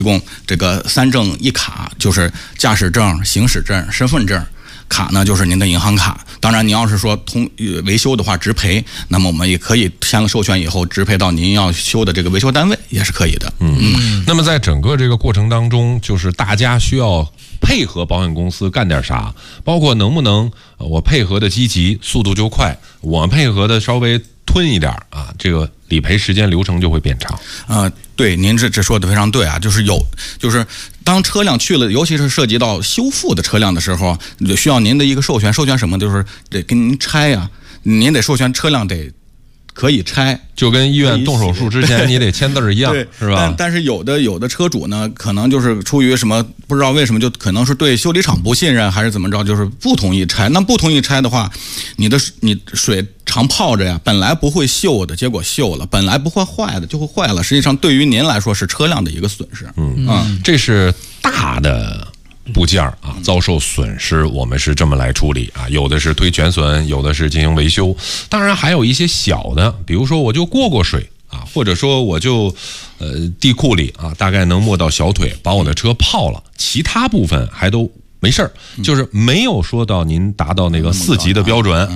共这个3证1卡，就是驾驶证、行驶证、身份证。卡呢就是您的银行卡，当然您要是说维修的话直赔，那么我们也可以签了授权以后直赔到您要修的这个维修单位，也是可以的。 那么在整个这个过程当中，就是大家需要配合保险公司干点啥，包括能不能我配合的积极，速度就快；我配合的稍微吞一点啊，这个理赔时间流程就会变长。 对，您这说的非常对啊，就是当车辆去了，尤其是涉及到修复的车辆的时候，需要您的一个授权什么，就是得跟您拆啊，您得授权车辆得可以拆， 就跟医院动手术之前你得签字一样，是吧？ 但是有的车主呢，可能就是出于什么不知道为什么，就可能是对修理厂不信任，还是怎么着，就是不同意拆。那不同意拆的话，你水常泡着呀，本来不会锈的，结果锈了；本来不会坏的，就会坏了。实际上，对于您来说是车辆的一个损失。 这是大的部件啊遭受损失，我们是这么来处理啊，有的是推全损，有的是进行维修，当然还有一些小的，比如说我就过水啊，或者说我就地库里啊，大概能没到小腿，把我的车泡了，其他部分还都没事儿，就是没有说到您达到那个4级的标准。